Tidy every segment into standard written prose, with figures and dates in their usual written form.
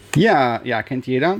Ja, ja, kennt jeder.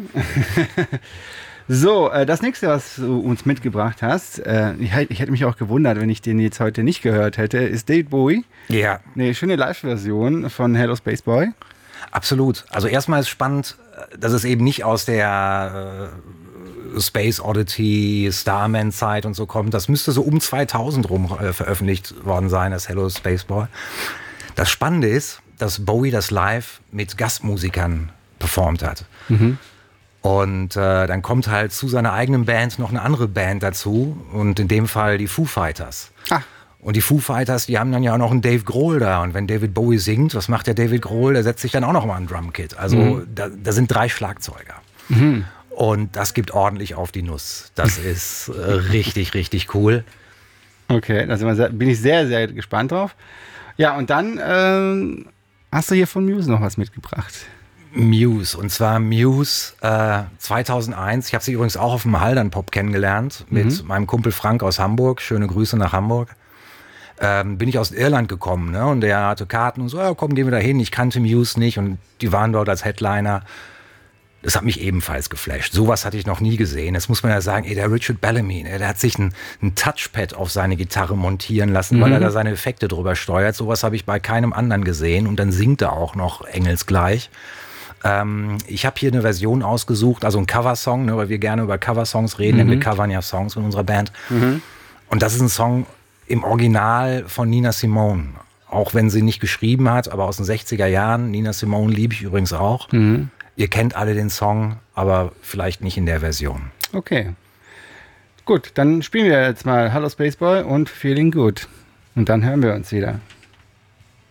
So, das nächste, was du uns mitgebracht hast, ich hätte mich auch gewundert, wenn ich den jetzt heute nicht gehört hätte, ist David Bowie. Ja. Eine schöne Live-Version von Hello Space Boy. Absolut. Also erstmal ist spannend, dass es eben nicht aus der Space Oddity, Starman-Zeit und so kommt. Das müsste so um 2000 rum veröffentlicht worden sein, das Hello Space Boy. Das Spannende ist, dass Bowie das live mit Gastmusikern performt hat. Mhm. Und dann kommt halt zu seiner eigenen Band noch eine andere Band dazu und in dem Fall die Foo Fighters. Ach. Und die Foo Fighters, die haben dann ja auch noch einen Dave Grohl da. Und wenn David Bowie singt, was macht der David Grohl? Der setzt sich dann auch noch mal ein Drumkit. Also da sind 3 Schlagzeuger. Mhm. Und das gibt ordentlich auf die Nuss. Das ist richtig, richtig cool. Okay, da bin ich sehr, sehr gespannt drauf. Ja, und dann hast du hier von Muse noch was mitgebracht. Muse, und zwar Muse 2001. Ich habe sie übrigens auch auf dem Haldern-Pop kennengelernt mit meinem Kumpel Frank aus Hamburg. Schöne Grüße nach Hamburg. Bin ich aus Irland gekommen, ne? Und der hatte Karten und so, ja, komm, gehen wir da hin. Ich kannte Muse nicht und die waren dort als Headliner. Das hat mich ebenfalls geflasht. Sowas hatte ich noch nie gesehen. Jetzt muss man ja sagen, der Richard Bellamy, der hat sich ein Touchpad auf seine Gitarre montieren lassen, weil er da seine Effekte drüber steuert. Sowas habe ich bei keinem anderen gesehen. Und dann singt er auch noch engelsgleich. Ich habe hier eine Version ausgesucht, also ein Coversong, ne, weil wir gerne über Coversongs reden, denn wir covern ja Songs in unserer Band. Und das ist ein Song im Original von Nina Simone. Auch wenn sie nicht geschrieben hat, aber aus den 60er Jahren. Nina Simone liebe ich übrigens auch. Ihr kennt alle den Song, aber vielleicht nicht in der Version. Okay. Gut, dann spielen wir jetzt mal Hello Space Boy und Feeling Good. Und dann hören wir uns wieder.